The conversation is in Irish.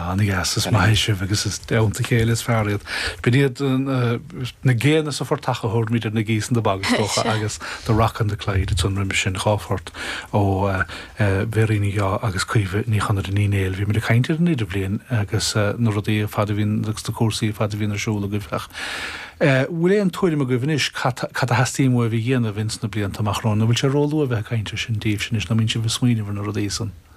an gas is mai se agus is deanta chéile is fearad. Bíad na géana sa fortacha hord míidir na gísan de bagstocha agus do racan de cléid tún rimime sin cháfort ó veríní agus cuiomh ní chuna ní éil. Bhí mar caiintear ní blion agus nó rodí fada hín agus do cuasaí fada hín arsúla go bhfach. Bhfuil éon tuairim a go bhnis cat a hastíimú a bhí dhéana vins na blianta amachrán, bhfuil sé róú a bheith caiinte sin díobh sin is na mín si bh smuoineh na rodésan.